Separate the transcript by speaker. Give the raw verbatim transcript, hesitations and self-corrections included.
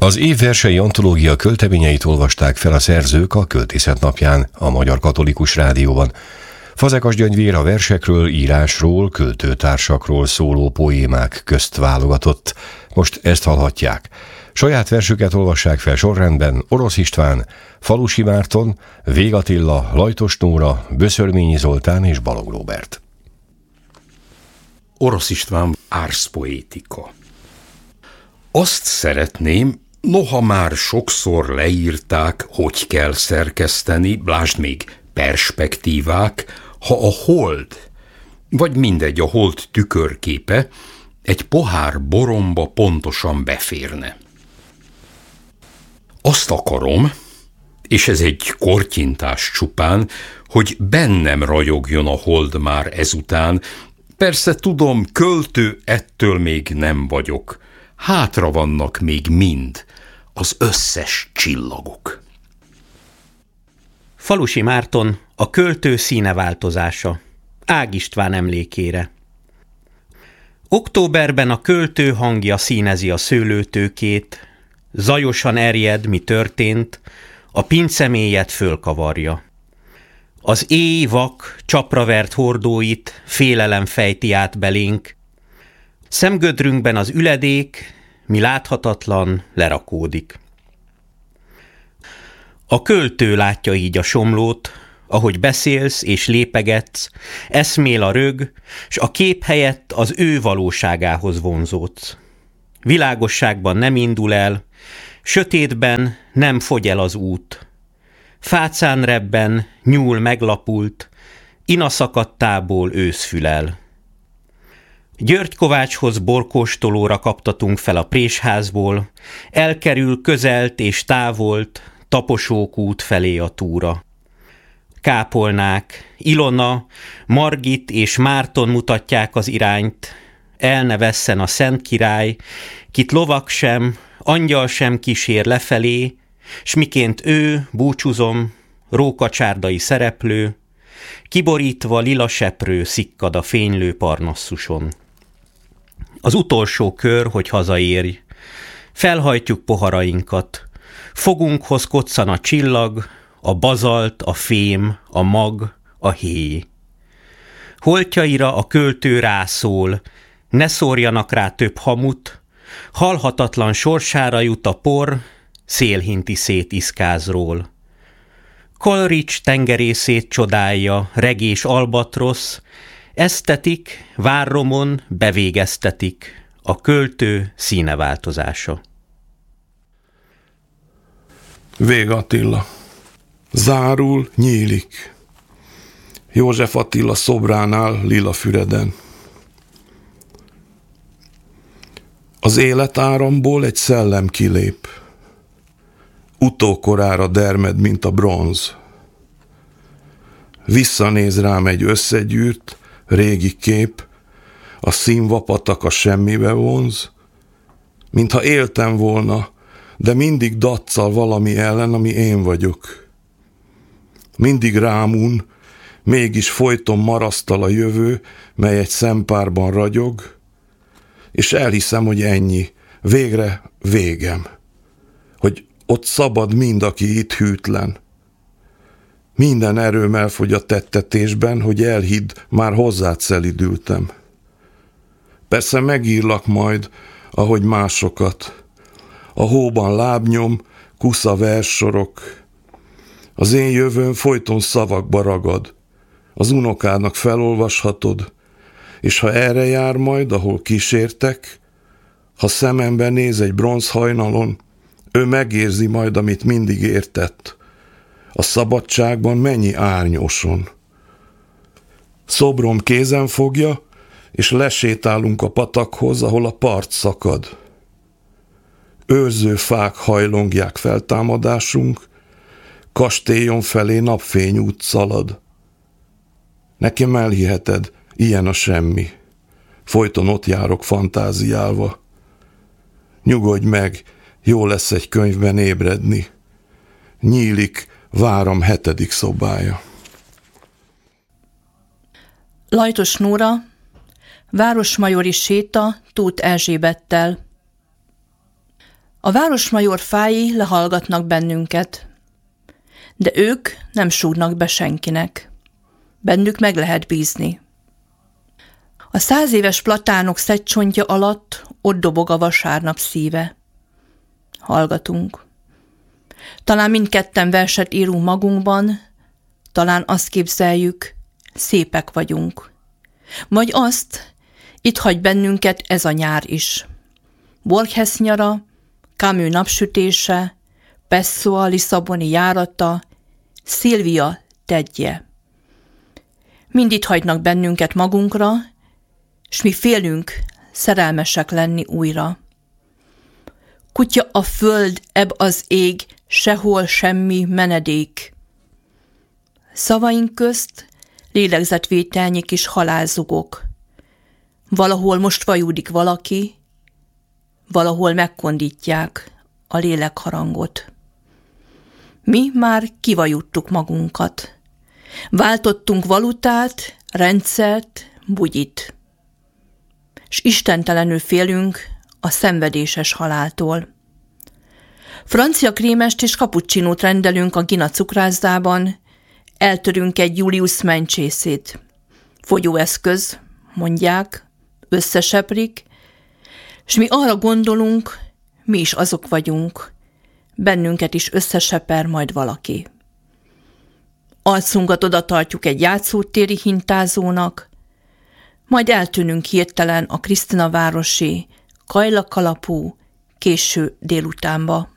Speaker 1: Az év versei antológia költeményeit olvasták fel a szerzők a Költészet napján a Magyar Katolikus Rádióban. Fazekas Gyöngyvér a versekről, írásról, költőtársakról szóló poémák közt válogatott. Most ezt hallhatják. Saját versüket olvassák fel sorrendben Orosz István, Falusi Márton, Vég Attila, Lajtos Nóra, Böszörményi Zoltán és Balogh Róbert.
Speaker 2: Orosz István, Ars Poetica. Azt szeretném, noha már sokszor leírták, hogy kell szerkeszteni, lásd még perspektívák, ha a hold, vagy mindegy, a hold tükörképe egy pohár boromba pontosan beférne. Azt akarom, és ez egy kortyintás csupán, hogy bennem ragyogjon a hold már ezután. Persze tudom, költő ettől még nem vagyok. Hátra vannak még mind az összes csillagok.
Speaker 3: Falusi Márton, a költő színe változása. Ág István emlékére. Októberben a költő hangja színezi a szőlőtőkét, zajosan erjed, mi történt, a pincemélyet fölkavarja. Az éj vak, csapravert hordóit félelem fejti át belénk, szemgödrünkben az üledék, mi láthatatlan, lerakódik. A költő látja így a somlót, ahogy beszélsz és lépegetsz, eszmél a rög, s a kép helyett az ő valóságához vonzódsz. Világosságban nem indul el, sötétben nem fogy el az út. Fácán rebben, nyúl meglapult, inaszakadtából őszfülel. György Kovácshoz borkóstolóra kaptatunk fel a présházból, elkerül közelt és távolt, taposókút felé a túra. Kápolnák, Ilona, Margit és Márton mutatják az irányt, el ne vesszen a Szent Király, kit lovak sem, angyal sem kísér lefelé, s miként ő, búcsúzom, rókacsárdai szereplő, kiborítva lila seprő szikkad a fénylő Parnassuson. Az utolsó kör, hogy hazaérj, felhajtjuk poharainkat, fogunkhoz koccan a csillag, a bazalt, a fém, a mag, a héj. Holtjaira a költő rászól, ne szórjanak rá több hamut, halhatatlan sorsára jut a por, szélhinti szét iszkázról. Kolrics tengerészét csodálja, regés albatrosz, esztetik, várromon bevégeztetik, a költő színeváltozása.
Speaker 4: Vég Attila. Zárul, nyílik. József Attila szobránál Lilafüreden. Az életáramból egy szellem kilép. Utókorára dermed, mint a bronz. Visszanéz rám egy összegyűrt, régi kép, a színvapatak a semmibe vonz, mintha éltem volna, de mindig daccal valami ellen, ami én vagyok. Mindig rámún, mégis folyton marasztal a jövő, mely egy szempárban ragyog, és elhiszem, hogy ennyi, végre végem, hogy ott szabad mind, aki itt hűtlen. Minden erőm elfogy a tettetésben, hogy elhidd, már hozzád szelidültem. Persze megírlak majd, ahogy másokat. A hóban lábnyom, kusza verssorok. Az én jövőm folyton szavakba ragad. Az unokának felolvashatod, és ha erre jár majd, ahol kísértek, ha szemembe néz egy bronzhajnalon, ő megérzi majd, amit mindig értett. A szabadságban mennyi árnyoson. Szobrom kézen fogja, és lesétálunk a patakhoz, ahol a part szakad. Őrző fák hajlongják feltámadásunk, kastélyon felé napfény út szalad. Nekem elhiheted, ilyen a semmi. Folyton ott járok fantáziálva. Nyugodj meg, jó lesz egy könyvben ébredni. Nyílik, váram hetedik szobája.
Speaker 5: Lajtos Nóra, Városmajori séta Tóth Erzsébettel. A városmajor fái lehallgatnak bennünket, de ők nem súgnak be senkinek. Bennük meg lehet bízni. A száz éves platánok szegcsontja alatt ott dobog a vasárnap szíve. Hallgatunk. Talán mindketten verset írunk magunkban, talán azt képzeljük, szépek vagyunk. Vagy azt, itt hagy bennünket ez a nyár is. Borges nyara, Camus napsütése, Pessoa lisszaboni járata, Szilvia tedje. Mind itt hagynak bennünket magunkra, s mi félünk szerelmesek lenni újra. Kutya a föld, ebb az ég, sehol semmi menedék. Szavaink közt lélegzetvételnyi kis halálzugok. Valahol most vajúdik valaki, valahol megkondítják a lélekharangot. Mi már kivajuttuk magunkat. Váltottunk valutát, rendszert, bugyit. S istentelenül félünk a szenvedéses haláltól. Francia krémest és cappuccinót rendelünk a Gina cukrászdában, eltörünk egy Julius mencsészét. Fogyóeszköz, mondják, összeseprik, s mi arra gondolunk, mi is azok vagyunk, bennünket is összeseper majd valaki. Arcunkat oda tartjuk egy játszótéri hintázónak, majd eltűnünk hirtelen a Krisztina városi, kajlakalapú, késő délutánba.